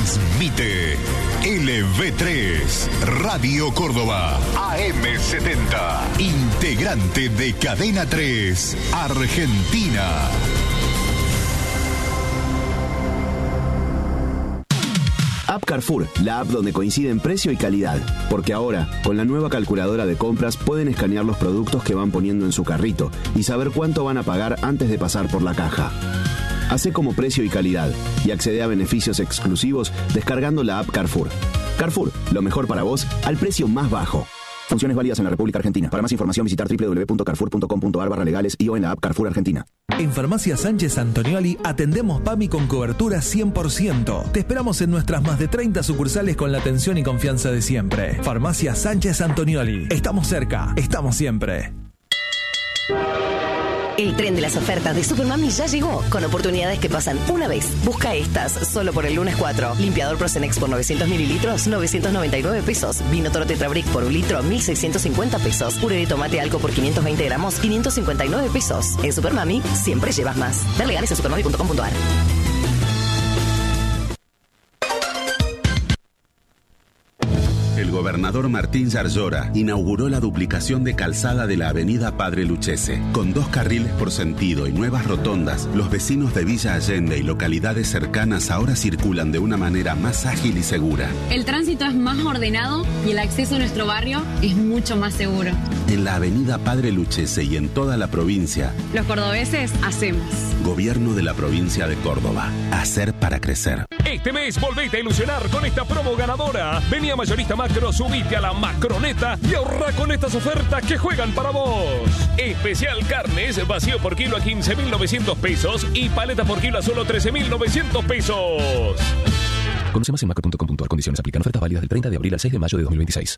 Transmite LV3, Radio Córdoba, AM70, integrante de Cadena 3, Argentina. App Carrefour, la app donde coinciden precio y calidad. Porque ahora, con la nueva calculadora de compras, pueden escanear los productos que van poniendo en su carrito y saber cuánto van a pagar antes de pasar por la caja. Hacé como precio y calidad y accede a beneficios exclusivos descargando la app Carrefour. Carrefour, lo mejor para vos al precio más bajo. Funciones válidas en la República Argentina. Para más información visitar www.carrefour.com.ar/legales y o en la app Carrefour Argentina. En Farmacia Sánchez Antonioli atendemos PAMI con cobertura 100%. Te esperamos en nuestras más de 30 sucursales con la atención y confianza de siempre. Farmacia Sánchez Antonioli. Estamos cerca, estamos siempre. El tren de las ofertas de Supermami ya llegó, con oportunidades que pasan una vez. Busca estas, solo por el lunes 4. Limpiador Prosenex por 900 mililitros, 999 pesos. Vino Toro Tetrabric por 1 litro, 1.650 pesos. Puré de tomate Alco por 520 gramos, 559 pesos. En Supermami, siempre llevas más. Ver legales en supermami.com.ar. El gobernador Martín Yarlora inauguró la duplicación de calzada de la avenida Padre Lucchese. Con 2 carriles por sentido y nuevas rotondas, los vecinos de Villa Allende y localidades cercanas ahora circulan de una manera más ágil y segura. El tránsito es más ordenado y el acceso a nuestro barrio es mucho más seguro. En la avenida Padre Lucchese y en toda la provincia, los cordobeses hacemos. Gobierno de la provincia de Córdoba. Hacer para crecer. Este mes volvete a ilusionar con esta promo ganadora. Vení a Mayorista Macro, subite a la Macroneta y ahorra con estas ofertas que juegan para vos. Especial carnes, vacío por kilo a 15.900 pesos y paleta por kilo a solo 13.900 pesos. Conoce más en macro.com.ar. Condiciones aplican. Ofertas válidas del 30 de abril al 6 de mayo de 2026.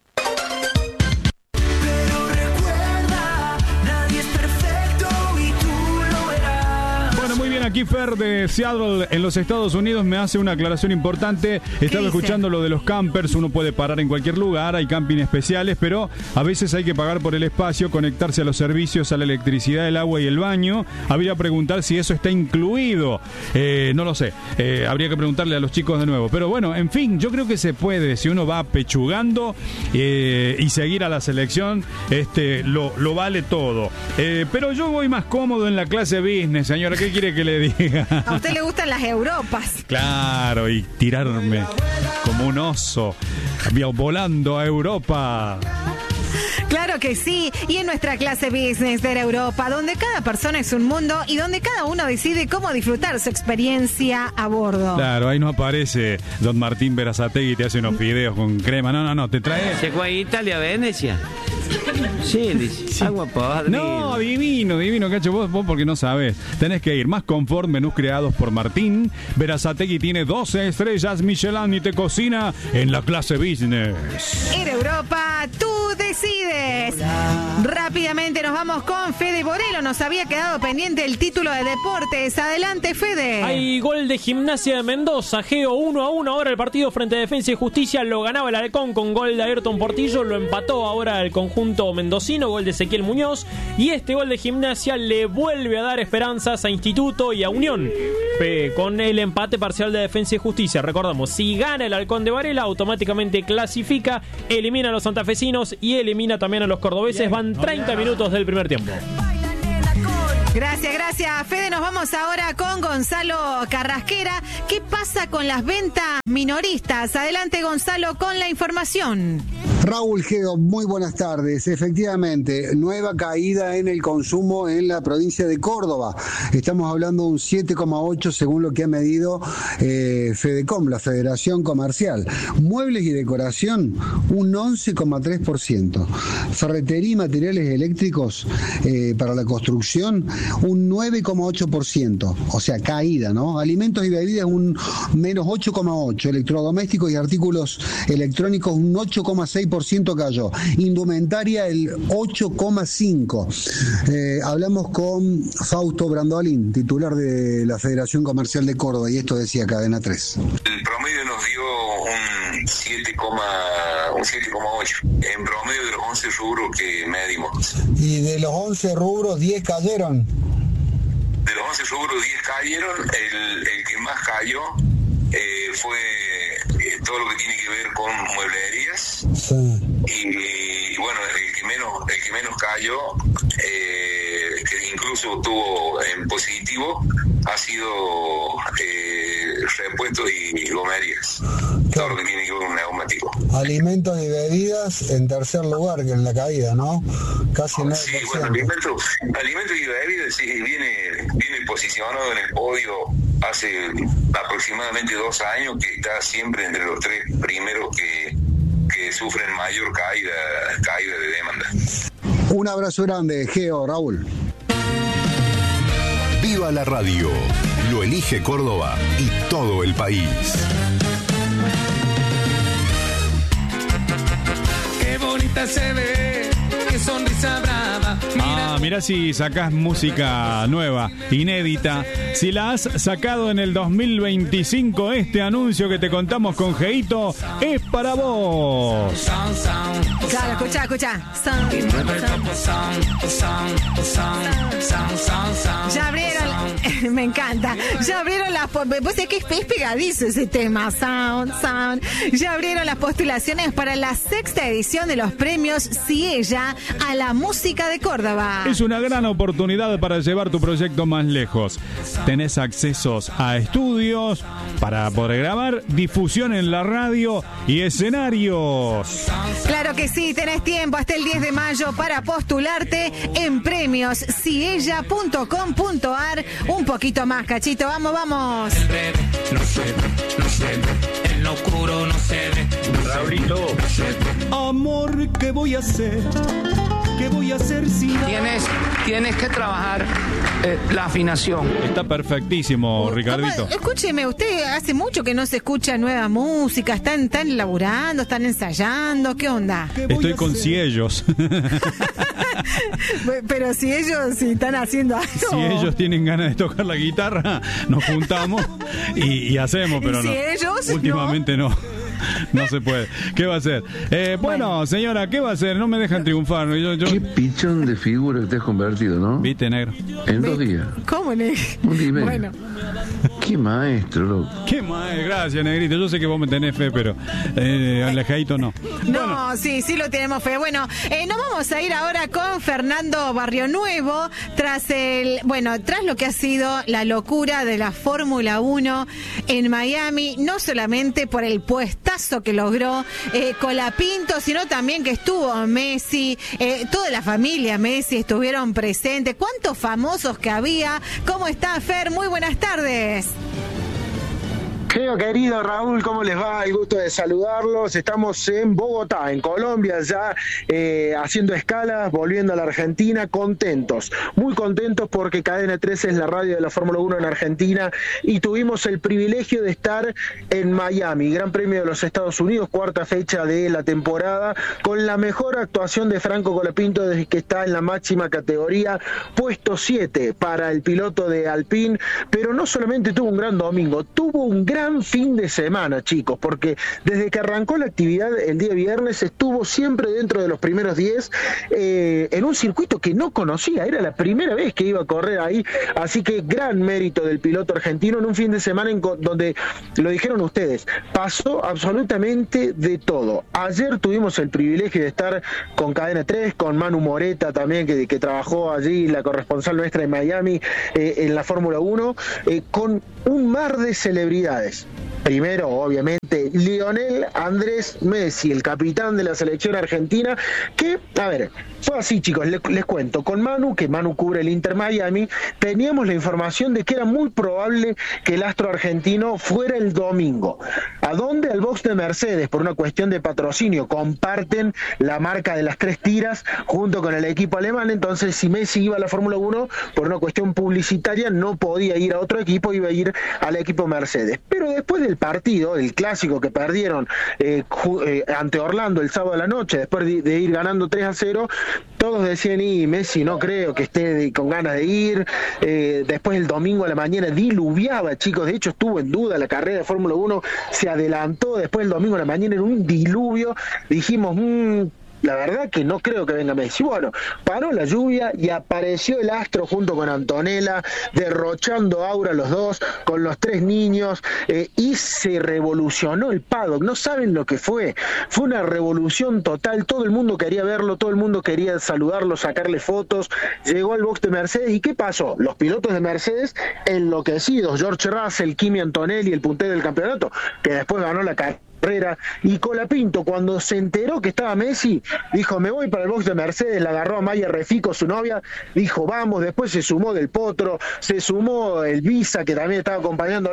Aquí Fer de Seattle en los Estados Unidos me hace una aclaración importante. Estaba escuchando lo de los campers. Uno puede parar en cualquier lugar, hay camping especiales, pero a veces hay que pagar por el espacio, conectarse a los servicios, a la electricidad, el agua y el baño. Habría que preguntar si eso está incluido. No lo sé, habría que preguntarle a los chicos de nuevo. Pero bueno, en fin, yo creo que se puede. Si uno va pechugando y seguir a la selección, lo vale todo. Pero yo voy más cómodo en la clase business, señora. ¿Qué quiere que le diga? A usted le gustan las Europas. Claro, y tirarme como un oso volando a Europa. Claro que sí, y en nuestra clase business de Europa, donde cada persona es un mundo y donde cada uno decide cómo disfrutar su experiencia a bordo. Claro, ahí no aparece don Martín Berazategui y te hace unos fideos con crema. No, te trae... ¿Se fue a Italia, Venecia? Sí, dice, agua podrida. No, divino, cacho, vos porque no sabés. Tenés que ir. Más confort, menús creados por Martín. Berazategui tiene 12 estrellas Michelin y te cocina en la clase business. En Europa, tú decides. Rápidamente nos vamos con Fede Borelo. Nos había quedado pendiente el título de deportes. Adelante, Fede. Hay gol de Gimnasia de Mendoza. Geo 1-1. Ahora el partido frente a Defensa y Justicia lo ganaba el Halcón con gol de Ayrton Portillo. Lo empató ahora el conjunto mendocino. Gol de Ezequiel Muñoz. Y este gol de Gimnasia le vuelve a dar esperanzas a Instituto y a Unión. Con el empate parcial de Defensa y Justicia. Recordamos, si gana el Halcón de Varela, automáticamente clasifica, elimina a los santafesinos y elimina también a los cordobeses. Van 30 minutos del primer tiempo. Gracias, Fede. Nos vamos ahora con Gonzalo Carrasquera. ¿Qué pasa con las ventas minoristas? Adelante, Gonzalo, con la información. Raúl Geo, muy buenas tardes. Efectivamente, nueva caída en el consumo en la provincia de Córdoba. Estamos hablando de un 7,8 según lo que ha medido Fedecom, la Federación Comercial. Muebles y decoración, un 11,3%. Ferretería y materiales eléctricos para la construcción, un 9,8%. O sea, caída, ¿no? Alimentos y bebidas, un menos 8,8%. Electrodomésticos y artículos electrónicos, un 8,6% cayó. Indumentaria, el 8,5%. Hablamos con Fausto Brandolin, titular de la Federación Comercial de Córdoba, y esto decía Cadena 3. El promedio nos dio un 7,8 en promedio de los 11 rubros que medimos. Y de los 11 rubros, 10 cayeron. De los 11 rubros, 10 cayeron. El que más cayó fue todo lo que tiene que ver con mueblerías. Sí. Y bueno, el que menos cayó, que incluso tuvo en positivo, ha sido repuestos y gomerías. Todo lo que tiene que ver con neumático. Alimentos y bebidas en tercer lugar que en la caída, ¿no? Casi 9%. Sí, bueno, alimentos y bebidas sí, viene posicionado en el podio hace aproximadamente 2 años, que está siempre entre los 3 primeros que sufren mayor caída de demanda. Un abrazo grande, Geo, Raúl. Viva la radio, lo elige Córdoba y todo el país. Qué bonita se ve, qué sonrisa brava. Mirá si sacás música nueva, inédita. Si la has sacado en el 2025, este anuncio que te contamos con Geito es para vos. Claro, escucha. Ya abrieron, me encanta. Ya abrieron las, vos sabés que es pegadizo ese tema, sound. Ya abrieron las postulaciones para la 6ª edición de los premios Ciella a la música de Córdoba. Es una gran oportunidad para llevar tu proyecto más lejos. Tenés accesos a estudios para poder grabar, difusión en la radio y escenarios. Claro que sí, tenés tiempo hasta el 10 de mayo para postularte en premiosciella.com.ar. Un poquito más, cachito, vamos. El breve no se ve, en lo oscuro no se ve. Raulito. Amor, ¿qué voy a hacer? ¿Qué voy a hacer si Tienes que trabajar la afinación. Está perfectísimo, Ricardito. Escúcheme, usted hace mucho que no se escucha nueva música, están laburando, están ensayando, ¿qué onda? Estoy con Ciellos. Pero si ellos están haciendo algo. Si ellos tienen ganas de tocar la guitarra, nos juntamos y hacemos, pero ¿Y no. si ellos? Últimamente no. No se puede. ¿Qué va a hacer? Bueno, señora, ¿qué va a hacer? No me dejan triunfar. Qué pichón de figura que te has convertido, ¿no? Viste, negro. En 2 días. ¿Cómo, negro? Un día y medio. Bueno. Qué maestro, loco. Qué maestro. Gracias, negrito. Yo sé que vos me tenés fe, pero alejadito no. No, bueno. Sí lo tenemos fe. Bueno, nos vamos a ir ahora con Fernando Barrionuevo tras lo que ha sido la locura de la Fórmula 1 en Miami, no solamente por el puestazo que logró Colapinto, sino también que estuvo Messi, toda la familia Messi estuvieron presentes. ¿Cuántos famosos que había? ¿Cómo está, Fer? Muy buenas tardes. Geo, querido Raúl, ¿cómo les va? El gusto de saludarlos. Estamos en Bogotá, en Colombia, ya haciendo escalas, volviendo a la Argentina, contentos, muy contentos porque Cadena 3 es la radio de la Fórmula 1 en Argentina y tuvimos el privilegio de estar en Miami, Gran Premio de los Estados Unidos, 4ª fecha de la temporada, con la mejor actuación de Franco Colapinto desde que está en la máxima categoría, puesto 7 para el piloto de Alpine, pero no solamente tuvo un gran domingo, tuvo un gran fin de semana, chicos, porque desde que arrancó la actividad el día viernes estuvo siempre dentro de los primeros 10 en un circuito que no conocía, era la primera vez que iba a correr ahí, así que gran mérito del piloto argentino en un fin de semana donde, lo dijeron ustedes, pasó absolutamente de todo. Ayer tuvimos el privilegio de estar con Cadena 3, con Manu Moreta también, que trabajó allí, la corresponsal nuestra en Miami, en la Fórmula 1, con un mar de celebridades. Primero, obviamente, Lionel Andrés Messi, el capitán de la selección argentina, que, a ver, fue así, chicos, les cuento, con Manu, que Manu cubre el Inter Miami, teníamos la información de que era muy probable que el astro argentino fuera el domingo. ¿A dónde? Al box de Mercedes, por una cuestión de patrocinio, comparten la marca de las 3 tiras junto con el equipo alemán, entonces si Messi iba a la Fórmula 1, por una cuestión publicitaria, no podía ir a otro equipo, iba a ir al equipo Mercedes. Pero después del partido, el clásico que perdieron ante Orlando el sábado a la noche, después de ir ganando 3-0, todos decían, y Messi no creo que esté con ganas de ir. Después el domingo a la mañana diluviaba, chicos, de hecho estuvo en duda la carrera de Fórmula 1, se adelantó después el domingo a la mañana en un diluvio, dijimos, la verdad que no creo que venga Messi. Bueno, paró la lluvia y apareció el astro junto con Antonella, derrochando aura los dos, con los 3 niños, y se revolucionó el paddock. No saben lo que fue una revolución total, todo el mundo quería verlo, todo el mundo quería saludarlo, sacarle fotos, llegó al box de Mercedes, ¿y qué pasó? Los pilotos de Mercedes enloquecidos, George Russell, Kimi Antonelli, el puntero del campeonato, que después ganó la carrera, y Colapinto, cuando se enteró que estaba Messi, dijo, me voy para el box de Mercedes, la agarró a Maya Refico, su novia, dijo, vamos, después se sumó Del Potro, se sumó el Visa, que también estaba acompañando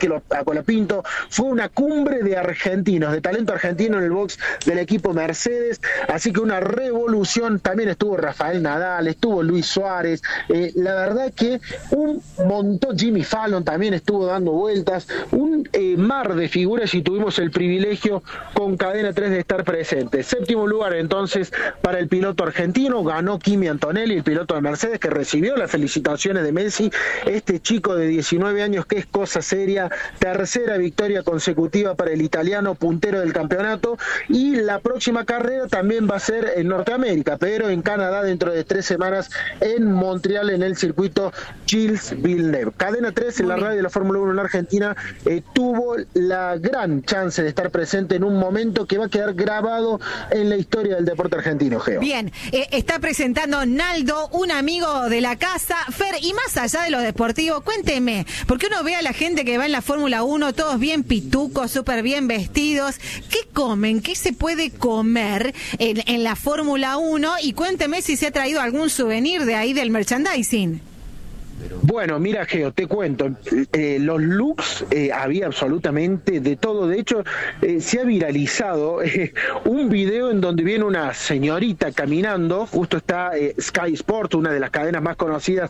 a Colapinto. Fue una cumbre de argentinos, de talento argentino en el box del equipo Mercedes, así que una revolución. También estuvo Rafael Nadal, estuvo Luis Suárez, la verdad que un montón, Jimmy Fallon también estuvo dando vueltas, un mar de figuras, y tuvimos el privilegio con Cadena 3 de estar presente. 7º lugar entonces para el piloto argentino, ganó Kimi Antonelli, el piloto de Mercedes, que recibió las felicitaciones de Messi, este chico de 19 años que es cosa seria. 3ª victoria consecutiva para el italiano, puntero del campeonato, y la próxima carrera también va a ser en Norteamérica, pero en Canadá dentro de 3 semanas en Montreal, en el circuito Gilles Villeneuve. Cadena 3, en la radio de la Fórmula 1 en la Argentina, tuvo la gran chance de estar presente en un momento que va a quedar grabado en la historia del deporte argentino, Geo. Bien, está presentando Naldo, un amigo de la casa. Fer, y más allá de lo deportivo, cuénteme, porque uno ve a la gente que va en la Fórmula 1, todos bien pitucos, súper bien vestidos. ¿Qué comen? ¿Qué se puede comer en la Fórmula 1? Y cuénteme si se ha traído algún souvenir de ahí del merchandising. Bueno, mira, Geo, te cuento, los looks había absolutamente de todo. De hecho, se ha viralizado un video en donde viene una señorita caminando. Justo está Sky Sports, una de las cadenas más conocidas,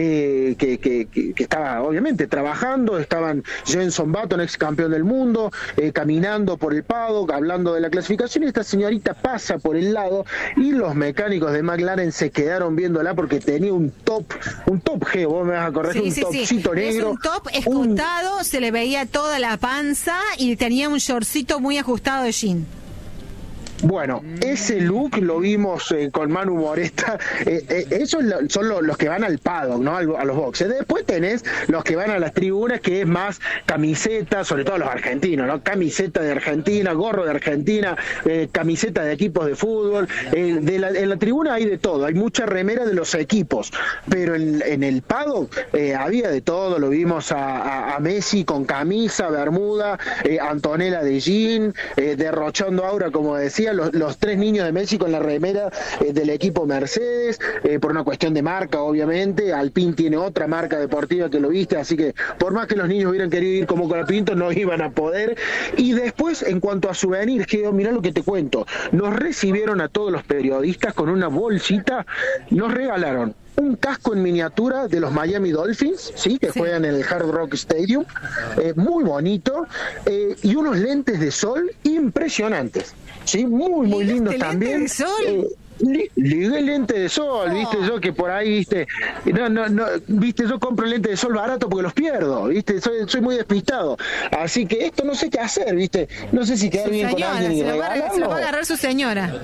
que estaba obviamente trabajando. Estaban Jenson Button, ex campeón del mundo, caminando por el paddock, hablando de la clasificación, y esta señorita pasa por el lado, y los mecánicos de McLaren se quedaron viéndola porque tenía un top, Geo, vos me vas a corregir, un topcito negro. Es un top escotado, se le veía toda la panza y tenía un shortcito muy ajustado de jean. Bueno, ese look lo vimos con Manu Moresta. Esos son los que van al paddock, ¿no? A los boxes. Después tenés los que van a las tribunas, que es más camiseta, sobre todo los argentinos, ¿no? Camiseta de Argentina, gorro de Argentina, camiseta de equipos de fútbol. En la tribuna hay de todo, hay mucha remera de los equipos, pero en el paddock había de todo. Lo vimos a Messi con camisa, bermuda, Antonella de jean, derrochando aura, como decía, los 3 niños de Messi con la remera del equipo Mercedes, por una cuestión de marca, obviamente. Alpine tiene otra marca deportiva que lo viste, así que por más que los niños hubieran querido ir como Colapinto, no iban a poder. Y después, en cuanto a souvenirs, Geo, mirá lo que te cuento. Nos recibieron a todos los periodistas con una bolsita, nos regalaron un casco en miniatura de los Miami Dolphins, ¿sí? Que juegan en el Hard Rock Stadium, muy bonito, y unos lentes de sol impresionantes, ¿sí? Muy lindos también. ¿Lentes de sol? Ligué lente de sol, viste, yo que por ahí, viste, no, viste, yo compro lente de sol barato porque los pierdo, viste, soy muy despistado, así que esto no sé qué hacer, viste, no sé si quedar bien con alguien y regalarlo. Se lo va a agarrar su señora.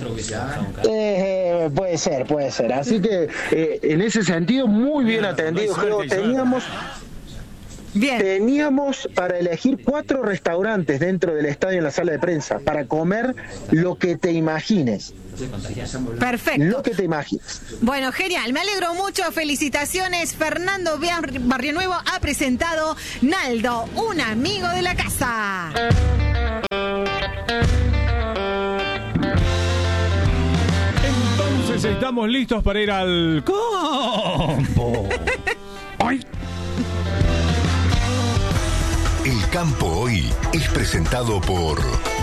Puede ser, así que en ese sentido muy bien atendido. Teníamos para elegir 4 restaurantes dentro del estadio en la sala de prensa para comer lo que te imagines. Perfecto. Lo que te imagines. Bueno, genial, me alegro mucho, felicitaciones. Fernando Barrionuevo ha presentado Naldo, un amigo de la casa. Entonces estamos listos para ir al campo. ¡Ay! El campo hoy es presentado por...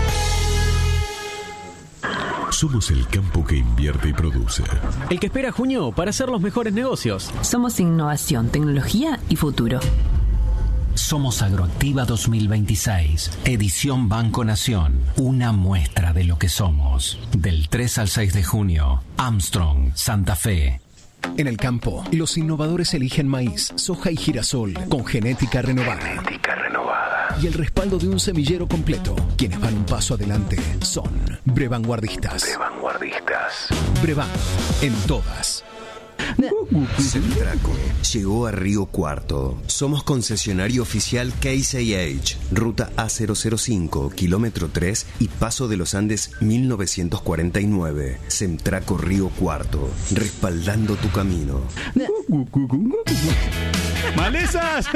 Somos el campo que invierte y produce. El que espera junio para hacer los mejores negocios. Somos innovación, tecnología y futuro. Somos Agroactiva 2026, edición Banco Nación. Una muestra de lo que somos. Del 3 al 6 de junio, Armstrong, Santa Fe. En el campo, los innovadores eligen maíz, soja y girasol con genética renovada. y el respaldo de un semillero completo. Quienes van un paso adelante son Brevanguardistas. Brevan, en todas. Semtraco llegó a Río Cuarto. Somos concesionario oficial Case IH, ruta A005, kilómetro 3 y Paso de los Andes 1949. Semtraco Río Cuarto, respaldando tu camino. ¡Malezas!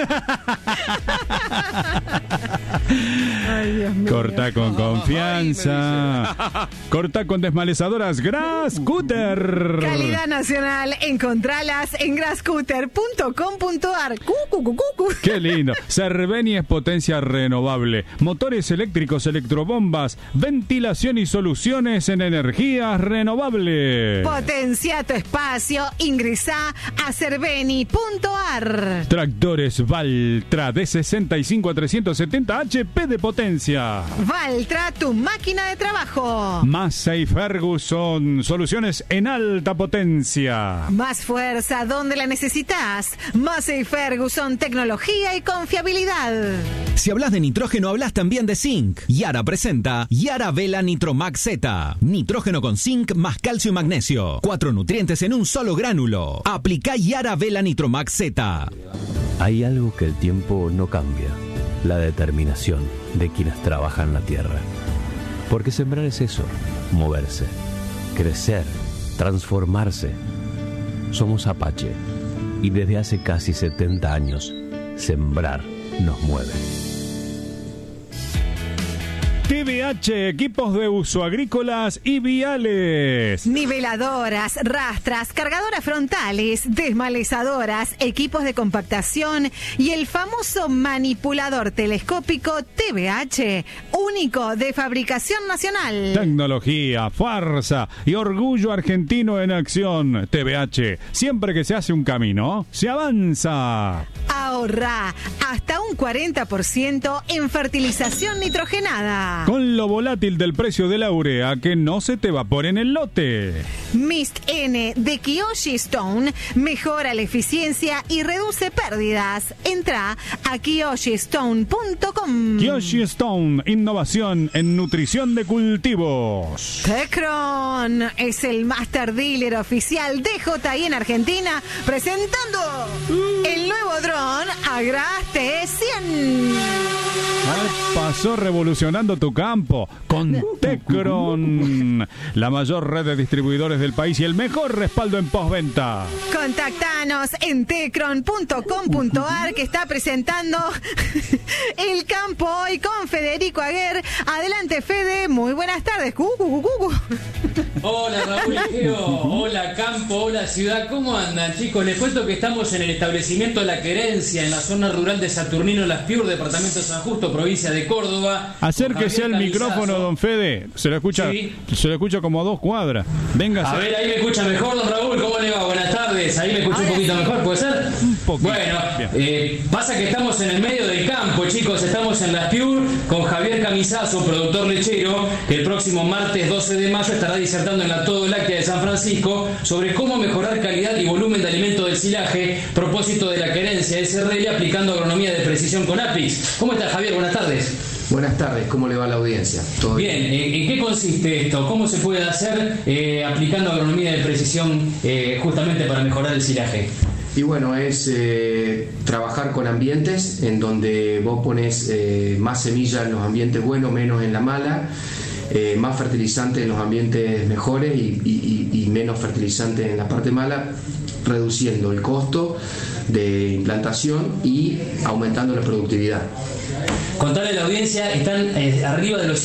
Ay, Dios mío. Corta con confianza. Corta con desmalezadoras Grasscutter. Calidad nacional. Encontralas en grasscutter.com.ar. Qué lindo. Cerveni es potencia renovable. Motores eléctricos, electrobombas, ventilación y soluciones en energías renovables. Potencia tu espacio. Ingresá a cerveni.ar. Tractores Valtra de 65 a 370 HP de potencia. Valtra, tu máquina de trabajo. Massey Ferguson, soluciones en alta potencia. Más fuerza donde la necesitas. Massey Ferguson, tecnología y confiabilidad. Si hablas de nitrógeno, hablas también de zinc. Yara presenta Yara Vela Nitromax Z. Nitrógeno con zinc más calcio y magnesio. 4 nutrientes en un solo gránulo. Aplica Yara Vela Nitromax Z. Hay algo que el tiempo no cambia: la determinación de quienes trabajan la tierra. Porque sembrar es eso: moverse, crecer, transformarse. Somos Apache y desde hace casi 70 años, sembrar nos mueve. TVH, equipos de uso agrícolas y viales. Niveladoras, rastras, cargadoras frontales, desmalezadoras, equipos de compactación y el famoso manipulador telescópico TVH, único de fabricación nacional. Tecnología, fuerza y orgullo argentino en acción. TVH, siempre que se hace un camino, se avanza. Ahorra hasta un 40% en fertilización nitrogenada. Con lo volátil del precio de la urea, que no se te evapore en el lote. Mist N de Kiyoshi Stone mejora la eficiencia y reduce pérdidas. Entra a kiyoshistone.com. Kiyoshi Stone, innovación en nutrición de cultivos. Tecron es el master dealer oficial de DJI en Argentina, presentando el nuevo dron Agras T100. Pasó revolucionando tu campo con Tecron, la mayor red de distribuidores del país y el mejor respaldo en postventa. Contactanos en tecron.com.ar, que está presentando el campo hoy con Federico Aguer. Adelante, Fede, muy buenas tardes. Hola Raúl Geo, hola campo, hola ciudad, ¿cómo andan, chicos? Les cuento que estamos en el establecimiento La Querencia, en la zona rural de Saturnino Las Piur, departamento de San Justo, provincia de Córdoba. Acérquese al micrófono, don Fede. Se lo escucha, sí. Se lo escucha como a 2 cuadras. Venga. A ver, ahí me escucha mejor, don Raúl. ¿Cómo le va? Buenas tardes. Ahí me escucha un poquito mejor, ¿puede ser? Un poquito. Bueno, pasa que estamos en el medio del campo, chicos. Estamos en Las Piur con Javier Camisazo, productor lechero, que el próximo martes 12 de mayo estará disertando en la Todo Láctea de San Francisco sobre cómo mejorar calidad y volumen de alimento del silaje, propósito de La Querencia SRL, aplicando agronomía de precisión con Apix. ¿Cómo está, Javier? Buenas tardes. Buenas tardes, ¿cómo le va a la audiencia? ¿Todo bien? ¿En qué consiste esto? ¿Cómo se puede hacer aplicando agronomía de precisión justamente para mejorar el silaje? Y bueno, es trabajar con ambientes en donde vos pones más semilla en los ambientes buenos, menos en la mala, más fertilizante en los ambientes mejores y menos fertilizante en la parte mala, reduciendo el costo de implantación y aumentando la productividad. Contarle a la audiencia, están arriba de los